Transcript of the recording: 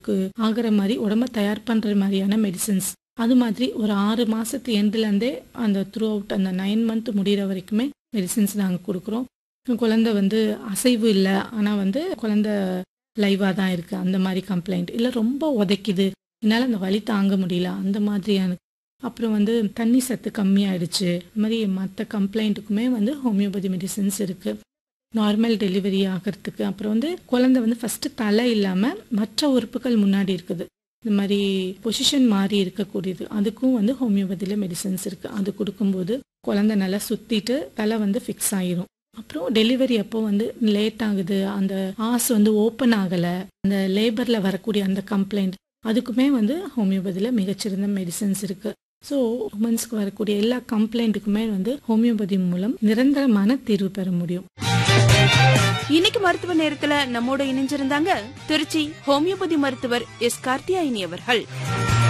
ஆகிற மாதிரி உடம்ப தயார் பண்ற மாதிரியான மெடிசன்ஸ். அது மாதிரி ஒரு 6 மாசத்து எண்ட்லேருந்தே அந்த த்ரூ அவுட் அந்த 9 மந்த் முடிகிற வரைக்குமே மெடிசின்ஸ் நாங்கள் கொடுக்குறோம். குழந்தை அசைவு இல்லை, ஆனால் குழந்தை லைவாக தான் இருக்குது, அந்த மாதிரி கம்ப்ளைண்ட் இல்லை, ரொம்ப உதைக்குது, என்னால் அந்த வலி தாங்க முடியல, அந்த மாதிரியான. அப்புறம் தண்ணி சத்து கம்மியாயிடுச்சு, இந்த மாதிரி மற்ற கம்ப்ளைண்ட்டுக்குமே ஹோமியோபதி மெடிசின்ஸ் இருக்குது. நார்மல் டெலிவரி ஆகிறதுக்கு, அப்புறம் குழந்தை ஃபஸ்ட்டு தலை இல்லாமல் மற்ற உறுப்புகள் முன்னாடி இருக்குது, இந்த மாதிரி பொசிஷன் மாறி இருக்கக்கூடியது, அதுக்கும் ஹோமியோபதியில் மெடிசன்ஸ் இருக்குது. அது கொடுக்கும்போது குழந்தை நல்லா சுற்றிட்டு தலை ஃபிக்ஸ் ஆகிரும். அப்புறம் டெலிவரி அப்போ லேட் ஆகுது, அந்த ஆஸ் ஓப்பன் ஆகலை, அந்த லேபரில் வரக்கூடிய அந்த கம்ப்ளைண்ட், அதுக்குமே ஹோமியோபதியில் மிகச்சிறந்த மெடிசன்ஸ் இருக்குது. ஸோ உமன்ஸ்க்கு வரக்கூடிய எல்லா கம்ப்ளைண்ட்டுக்குமே ஹோமியோபதி மூலம் நிரந்தரமான தீர்வு பெற முடியும். இன்னைக்கு மருத்துவ நேரத்துல நம்மோட இணைஞ்சிருந்தாங்க திருச்சி ஹோமியோபதி மருத்துவர் எஸ் கார்த்தியாயினி அவர்கள்.